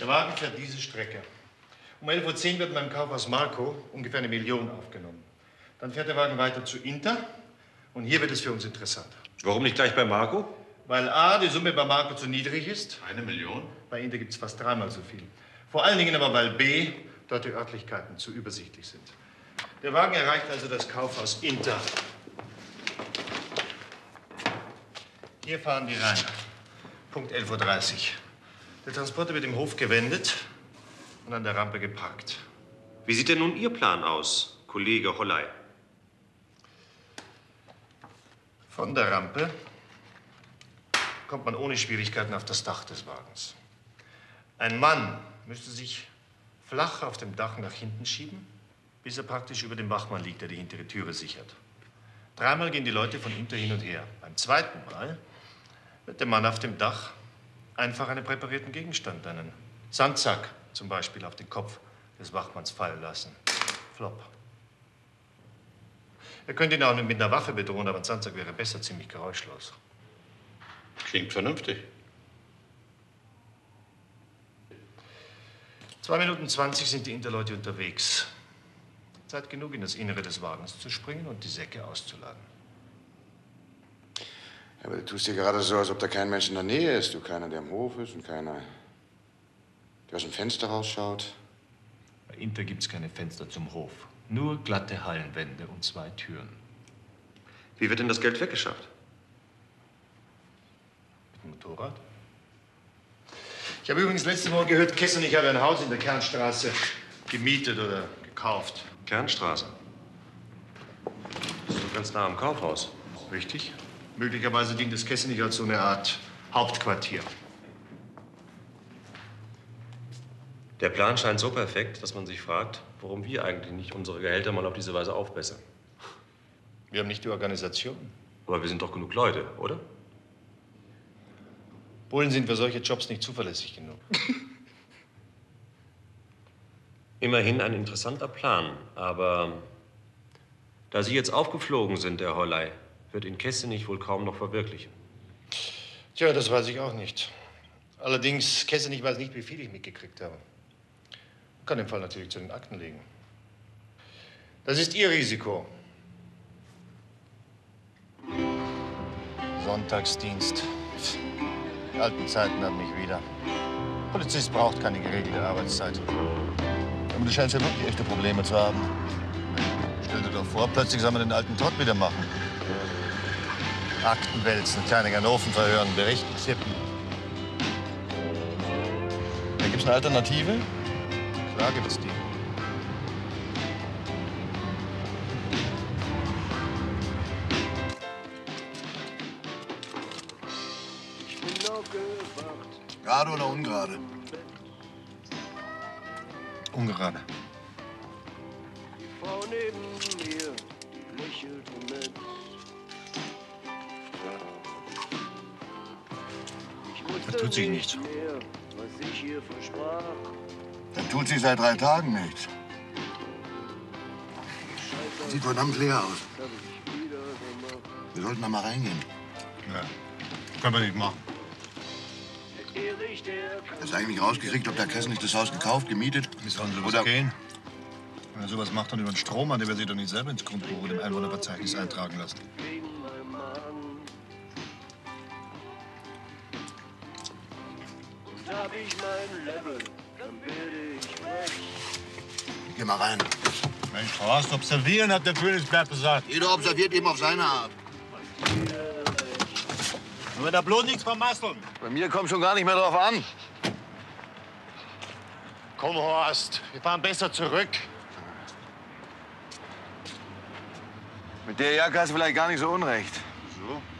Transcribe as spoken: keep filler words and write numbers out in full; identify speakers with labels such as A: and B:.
A: Der Wagen fährt diese Strecke. Um elf Uhr zehn wird beim Kaufhaus Marco ungefähr eine Million aufgenommen. Dann fährt der Wagen weiter zu Inter und hier wird es für uns interessant.
B: Warum nicht gleich bei Marco?
A: Weil A, die Summe bei Marco zu niedrig ist.
B: Eine Million?
A: Bei Inter gibt es fast dreimal so viel. Vor allen Dingen aber, weil B, dort die Örtlichkeiten zu übersichtlich sind. Der Wagen erreicht also das Kaufhaus Inter. Hier fahren die rein. Punkt elf Uhr dreißig. Der Transporter wird im Hof gewendet und an der Rampe geparkt.
B: Wie sieht denn nun Ihr Plan aus, Kollege Holley?
A: Von der Rampe kommt man ohne Schwierigkeiten auf das Dach des Wagens. Ein Mann müsste sich flach auf dem Dach nach hinten schieben, bis er praktisch über dem Wachmann liegt, der die hintere Türe sichert. Dreimal gehen die Leute von Inter hin und her. Beim zweiten Mal wird der Mann auf dem Dach einfach einen präparierten Gegenstand, einen Sandsack zum Beispiel, auf den Kopf des Wachmanns fallen lassen. Flop. Er könnte ihn auch mit einer Waffe bedrohen, aber ein Sandsack wäre besser, ziemlich geräuschlos.
B: Klingt vernünftig.
A: Zwei Minuten zwanzig sind die Interleute unterwegs. Zeit genug, in das Innere des Wagens zu springen und die Säcke auszuladen.
C: Ja, aber du tust dir gerade so, als ob da kein Mensch in der Nähe ist. Du, keiner, der am Hof ist und keiner, der aus dem Fenster rausschaut.
A: Bei Inter gibt's keine Fenster zum Hof. Nur glatte Hallenwände und zwei Türen.
B: Wie wird denn das Geld weggeschafft?
A: Mit dem Motorrad? Ich habe übrigens letzte Woche gehört, Kessenich habe ein Haus in der Kernstraße gemietet oder gekauft.
B: Kernstraße? Das ist doch ganz nah am Kaufhaus.
A: Richtig. Möglicherweise dient das Kessenich als so eine Art Hauptquartier.
B: Der Plan scheint so perfekt, dass man sich fragt, warum wir eigentlich nicht unsere Gehälter mal auf diese Weise aufbessern.
A: Wir haben nicht die Organisation.
B: Aber wir sind doch genug Leute, oder?
A: Bullen sind für solche Jobs nicht zuverlässig genug.
B: Immerhin ein interessanter Plan, aber da Sie jetzt aufgeflogen sind, Herr Holley, wird ihn Kessenich wohl kaum noch verwirklichen.
A: Tja, das weiß ich auch nicht. Allerdings, Kessenich weiß nicht, wie viel ich mitgekriegt habe. Ich kann den Fall natürlich zu den Akten legen. Das ist Ihr Risiko. Sonntagsdienst. Die alten Zeiten haben mich wieder. Polizist braucht keine geregelte Arbeitszeit. Aber du scheinst ja wirklich echte Probleme zu haben. Stell dir doch vor, plötzlich soll man den alten Trott wieder machen. Akten wälzen, kleine Ganoven verhören, Berichten tippen. Da gibt's eine Alternative? Klar gibt's die.
C: Gerade oder ungerade?
A: Ungerade.
D: Die Frau neben mir, die lächelte nett.
A: Da tut sich nichts.
D: Mehr, was ich ihr versprach.
C: Dann tut sich seit drei Tagen nichts. Sieht verdammt leer aus. Wir sollten da mal reingehen.
A: Ja, können wir nicht machen.
C: Hast du eigentlich rausgekriegt, ob der Kessenich das Haus gekauft, gemietet?
A: Wie sollen sowas
C: Oder
A: gehen? Wenn er sowas macht, dann über den Strom hat, der wird sich doch nicht selber ins Grundbuch oder im Einwohnerverzeichnis eintragen lassen.
C: Geh mal rein.
A: Mensch, Horst, observieren, hat der Königsberg gesagt.
C: Jeder observiert eben auf seine Art.
A: Nur da bloß nichts vermasseln.
C: Bei mir kommt schon gar nicht mehr drauf an.
A: Komm, Horst, wir fahren besser zurück.
C: Mit der Jacke hast du vielleicht gar nicht so unrecht.
A: So?